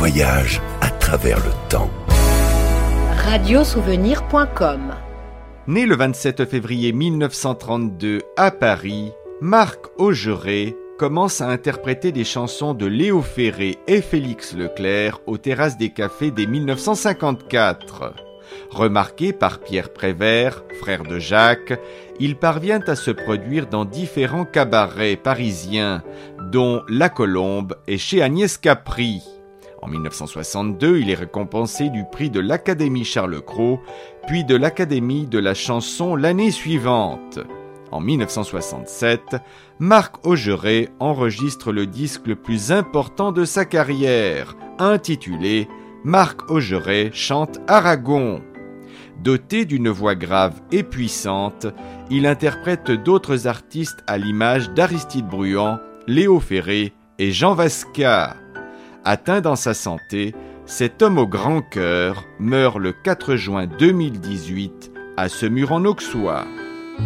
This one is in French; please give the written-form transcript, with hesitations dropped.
voyage à travers le temps. Radiosouvenir.com. Né le 27 février 1932 à Paris, Marc Augeret commence à interpréter des chansons de Léo Ferré et Félix Leclerc aux terrasses des cafés dès 1954. Remarqué par Pierre Prévert, frère de Jacques, il parvient à se produire dans différents cabarets parisiens, dont La Colombe et chez Agnès Capri. En 1962, il est récompensé du prix de l'Académie Charles-Cros, puis de l'Académie de la chanson l'année suivante. En 1967, Marc Augeret enregistre le disque le plus important de sa carrière, intitulé « Marc Augeret chante Aragon ». Doté d'une voix grave et puissante, il interprète d'autres artistes à l'image d'Aristide Bruand, Léo Ferré et Jean Vasca. Atteint dans sa santé, cet homme au grand cœur meurt le 4 juin 2018 à Semur-en-Auxois.